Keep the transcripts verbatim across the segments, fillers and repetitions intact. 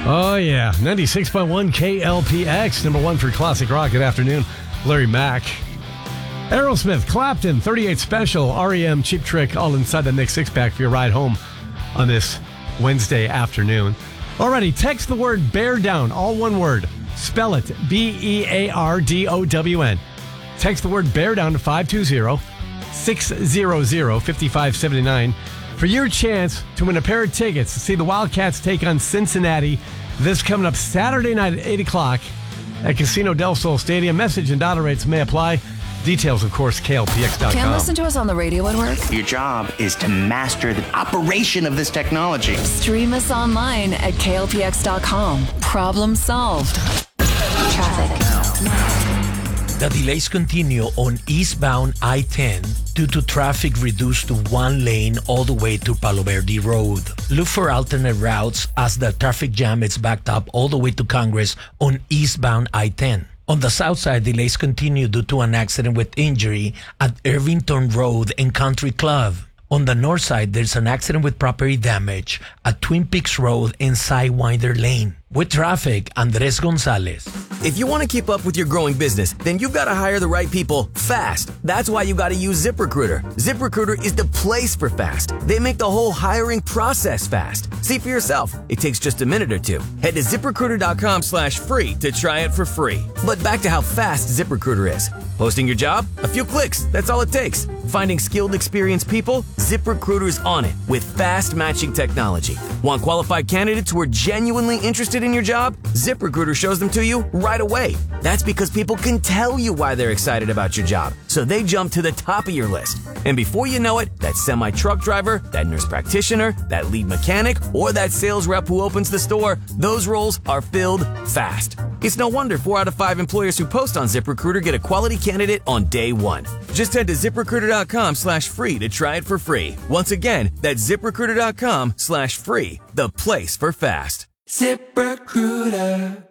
Oh, yeah. ninety-six point one K L P X, number one for classic rock. Good afternoon, Larry Mack. Aerosmith, Clapton, thirty-eight Special, R E M, Cheap Trick, all inside the Nick six-pack for your ride home on this Wednesday afternoon. Alrighty, text the word bear down, all one word. Spell it, B E A R D O W N. Text the word bear down to five two zero, six hundred, five five seven nine for your chance to win a pair of tickets to see the Wildcats take on Cincinnati. This coming up Saturday night at eight o'clock at Casino del Sol Stadium. Message and data rates may apply. Details, of course, K L P X dot com. Can't listen to us on the radio at work? Your job is to master the operation of this technology. Stream us online at K L P X dot com. Problem solved. Traffic. The delays continue on eastbound I ten due to traffic reduced to one lane all the way to Palo Verde Road. Look for alternate routes as the traffic jam is backed up all the way to Congress on eastbound I ten. On the south side, delays continue due to an accident with injury at Irvington Road and Country Club. On the north side, there's an accident with property damage at Twin Peaks Road and Sidewinder Lane. With traffic, Andres Gonzalez. If you want to keep up with your growing business, then you've got to hire the right people fast. That's why you got to use ZipRecruiter. ZipRecruiter is the place for fast. They make the whole hiring process fast. See for yourself. It takes just a minute or two. Head to ZipRecruiter.com slash free to try it for free. But back to how fast ZipRecruiter is. Posting your job? A few clicks. That's all it takes. Finding skilled, experienced people? ZipRecruiter's on it with fast matching technology. Want qualified candidates who are genuinely interested in your job? ZipRecruiter shows them to you right away. That's because people can tell you why they're excited about your job, so they jump to the top of your list. And before you know it, that semi-truck driver, that nurse practitioner, that lead mechanic, or that sales rep who opens the store, those roles are filled fast. It's no wonder four out of five employers who post on ZipRecruiter get a quality candidate on day one. Just head to ZipRecruiter.com slash free to try it for free. Once again, that's ZipRecruiter.com slash free, the place for fast. ZipRecruiter.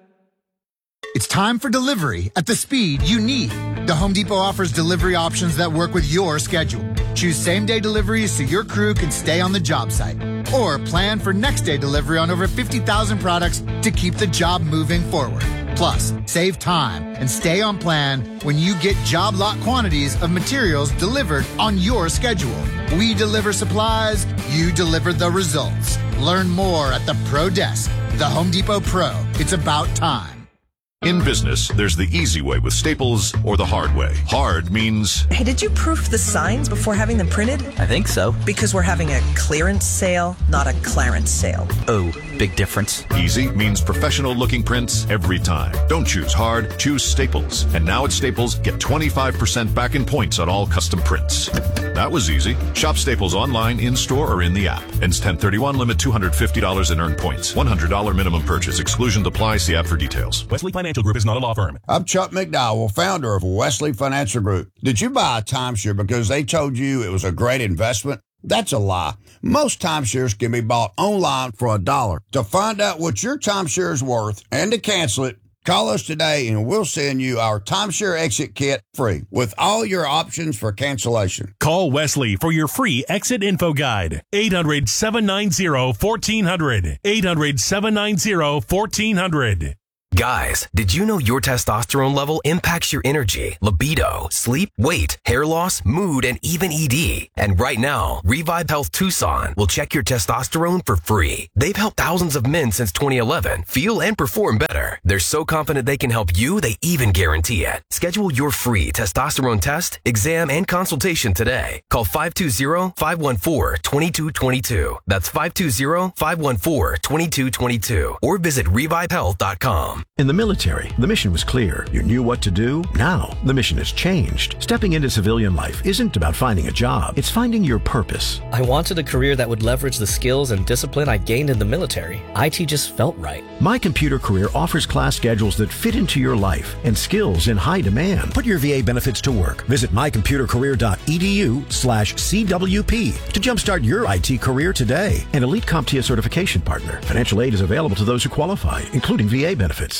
It's time for delivery at the speed you need. The Home Depot offers delivery options that work with your schedule. Choose same-day deliveries so your crew can stay on the job site. Or plan for next-day delivery on over fifty thousand products to keep the job moving forward. Plus, save time and stay on plan when you get job lot quantities of materials delivered on your schedule. We deliver supplies, you deliver the results. Learn more at the Pro Desk. The Home Depot Pro. It's about time. In business, there's the easy way with Staples or the hard way. Hard means... Hey, did you proof the signs before having them printed? I think so. Because we're having a clearance sale, not a clarence sale. Oh, big difference. Easy means professional-looking prints every time. Don't choose hard, choose Staples. And now at Staples, get twenty-five percent back in points on all custom prints. That was easy. Shop Staples online, in-store, or in the app. Ends ten thirty-one, limit two hundred fifty dollars in earned points. one hundred dollars minimum purchase. Exclusion applies. See app for details. Wesley Financial Group is not a law firm. I'm Chuck McDowell, founder of Wesley Financial Group. Did you buy a timeshare because they told you it was a great investment? That's a lie. Most timeshares can be bought online for a dollar. To find out what your timeshare is worth and to cancel it, call us today and we'll send you our timeshare exit kit free with all your options for cancellation. Call Wesley for your free exit info guide. eight hundred, seven nine zero, one four zero zero. eight hundred, seven nine zero, one four zero zero. Guys, did you know your testosterone level impacts your energy, libido, sleep, weight, hair loss, mood, and even E D? And right now, Revive Health Tucson will check your testosterone for free. They've helped thousands of men since twenty eleven feel and perform better. They're so confident they can help you, they even guarantee it. Schedule your free testosterone test, exam, and consultation today. Call five two zero, five one four, two two two two. That's five two zero, five one four, two two two two. Or visit revive health dot com. In the military, the mission was clear. You knew what to do. Now, the mission has changed. Stepping into civilian life isn't about finding a job. It's finding your purpose. I wanted a career that would leverage the skills and discipline I gained in the military. I T just felt right. My Computer Career offers class schedules that fit into your life and skills in high demand. Put your V A benefits to work. Visit my computer career dot e d u slash C W P to jumpstart your I T career today. An elite CompTIA certification partner. Financial aid is available to those who qualify, including V A benefits.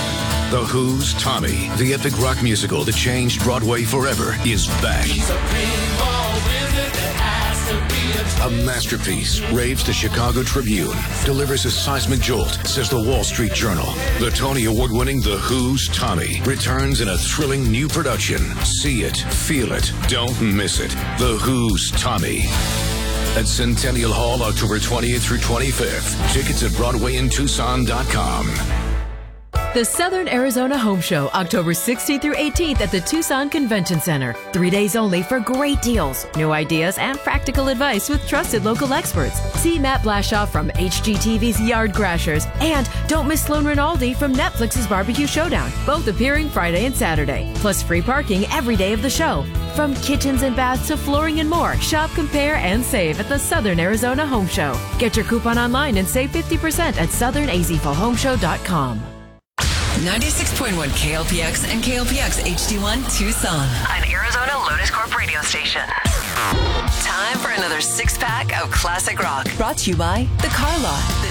The Who's Tommy, the epic rock musical that changed Broadway forever, is back. He's a pinball wizard that has to be a A masterpiece, raves the Chicago Tribune. Delivers a seismic jolt, says the Wall Street Journal. The Tony Award-winning The Who's Tommy returns in a thrilling new production. See it, feel it, don't miss it. The Who's Tommy. At Centennial Hall, October twentieth through twenty-fifth. Tickets at Broadway in Tucson dot com. The Southern Arizona Home Show, October sixteenth through eighteenth at the Tucson Convention Center. Three days only for great deals, new ideas, and practical advice with trusted local experts. See Matt Blashaw from H G T V's Yard Crashers. And don't miss Sloan Rinaldi from Netflix's Barbecue Showdown, both appearing Friday and Saturday. Plus free parking every day of the show. From kitchens and baths to flooring and more, shop, compare, and save at the Southern Arizona Home Show. Get your coupon online and save fifty percent at southern a z f o home show dot com. ninety-six point one K L P X and K L P X H D one Tucson. An Arizona Lotus Corp radio station. Time for another six-pack of classic rock. Brought to you by The Car Lot. The